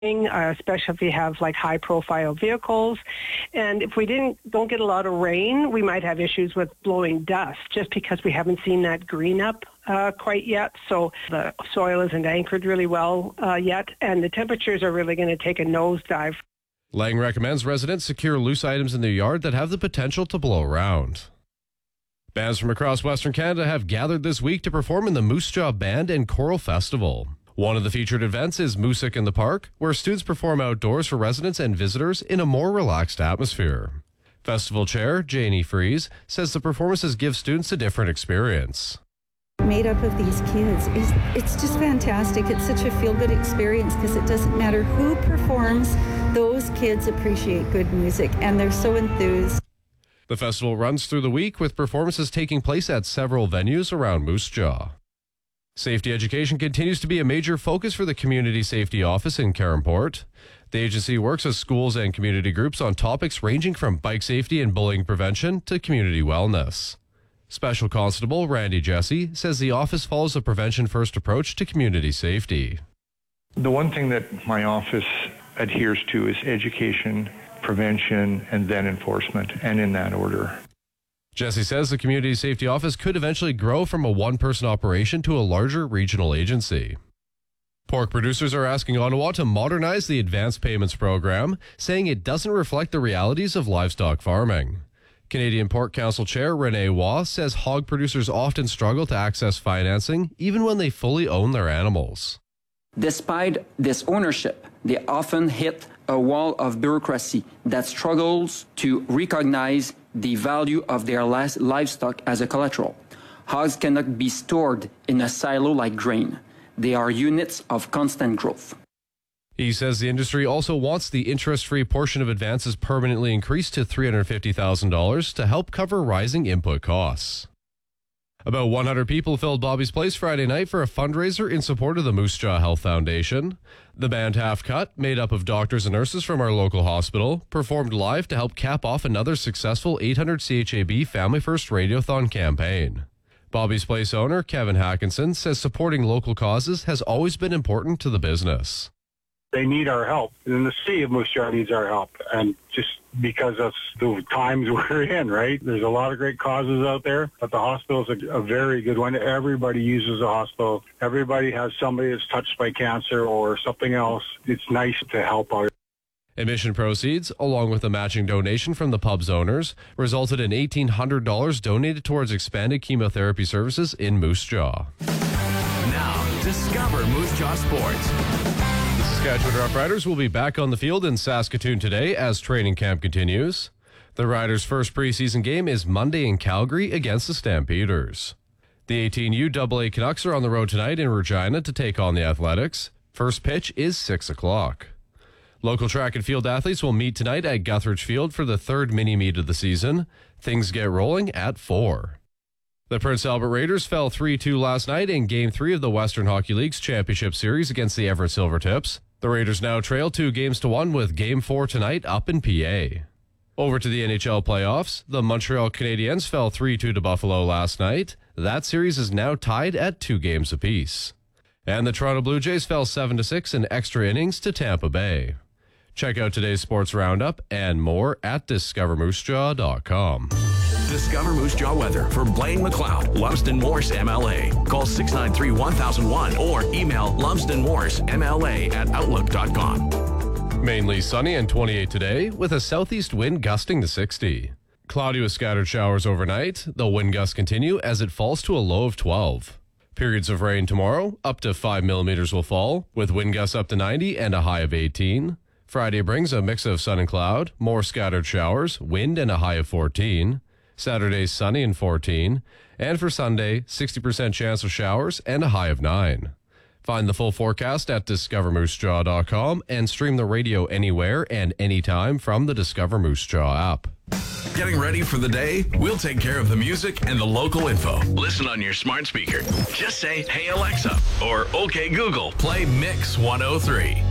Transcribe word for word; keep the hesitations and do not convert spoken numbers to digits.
Uh, especially if you have like high profile vehicles. And if we didn't don't get a lot of rain, we might have issues with blowing dust just because we haven't seen that green up uh, quite yet. So the soil isn't anchored really well uh, yet, and the temperatures are really going to take a nosedive. Lang recommends residents secure loose items in their yard that have the potential to blow around. Bands from across Western Canada have gathered this week to perform in the Moose Jaw Band and Choral Festival. One of the featured events is Music in the Park, where students perform outdoors for residents and visitors in a more relaxed atmosphere. Festival Chair Janie Fries says the performances give students a different experience. Made up of these kids, it's just fantastic. It's such a feel-good experience because it doesn't matter who performs, those kids appreciate good music and they're so enthused. The festival runs through the week with performances taking place at several venues around Moose Jaw. Safety education continues to be a major focus for the Community Safety Office in Caronport. The agency works with schools and community groups on topics ranging from bike safety and bullying prevention to community wellness. Special Constable Randy Jesse says the office follows a prevention-first approach to community safety. The one thing that my office adheres to is education, prevention, and then enforcement, and in that order. Jesse says the Community Safety Office could eventually grow from a one-person operation to a larger regional agency. Pork producers are asking Ottawa to modernize the advance payments program, saying it doesn't reflect the realities of livestock farming. Canadian Pork Council Chair Renee Waugh says hog producers often struggle to access financing even when they fully own their animals. Despite this ownership, they often hit a wall of bureaucracy that struggles to recognize the value of their livestock as a collateral. Hogs cannot be stored in a silo like grain. They are units of constant growth. He says the industry also wants the interest-free portion of advances permanently increased to three hundred fifty thousand dollars to help cover rising input costs. About one hundred people filled Bobby's Place Friday night for a fundraiser in support of the Moose Jaw Health Foundation. The band Half Cut, made up of doctors and nurses from our local hospital, performed live to help cap off another successful eight hundred C H A B Family First Radiothon campaign. Bobby's Place owner Kevin Hackinson says supporting local causes has always been important to the business. They need our help, and the city of Moose Jaw needs our help, and just because of the times we're in, right? There's a lot of great causes out there, but the hospital is a, a very good one. Everybody uses the hospital. Everybody has somebody that's touched by cancer or something else. It's nice to help out. Admission proceeds, along with a matching donation from the pub's owners, resulted in eighteen hundred dollars donated towards expanded chemotherapy services in Moose Jaw. Now, discover Moose Jaw Sports. The Saskatchewan Roughriders will be back on the field in Saskatoon today as training camp continues. The Riders' first preseason game is Monday in Calgary against the Stampeders. The eighteen U double A Canucks are on the road tonight in Regina to take on the Athletics. First pitch is six o'clock. Local track and field athletes will meet tonight at Guthridge Field for the third mini-meet of the season. Things get rolling at four. The Prince Albert Raiders fell three two last night in Game three of the Western Hockey League's Championship Series against the Everett Silvertips. The Raiders now trail two games to one with Game four tonight up in P A. Over to the N H L playoffs, the Montreal Canadiens fell three two to Buffalo last night. That series is now tied at two games apiece. And the Toronto Blue Jays fell seven to six in extra innings to Tampa Bay. Check out today's sports roundup and more at discover moose jaw dot com. Discover Moose Jaw weather for Blaine McLeod, Lumsden Morse M L A. Call six nine three, one thousand one or email lumsden morse m l a at outlook dot com. Mainly sunny and twenty-eight today with a southeast wind gusting to sixty. Cloudy with scattered showers overnight. The wind gusts continue as it falls to a low of twelve. Periods of rain tomorrow, up to five millimeters will fall, with wind gusts up to ninety and a high of eighteen. Friday brings a mix of sun and cloud, more scattered showers, wind and a high of fourteen. Saturday sunny and fourteen. And for Sunday, sixty percent chance of showers and a high of nine. Find the full forecast at discover moose jaw dot com and stream the radio anywhere and anytime from the Discover Moose Jaw app. Getting ready for the day? We'll take care of the music and the local info. Listen on your smart speaker. Just say, "Hey Alexa," or "Okay Google, play Mix one oh three."